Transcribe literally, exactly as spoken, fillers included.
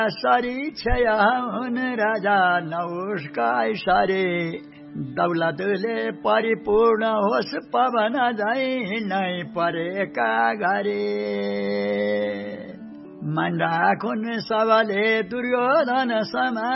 sorry क्षय हुन राजा नौष्का सरे दौलतले परिपूर्ण होस् पवन झै नै परेका घरे मन राखुन् सबले दुर्योधन समा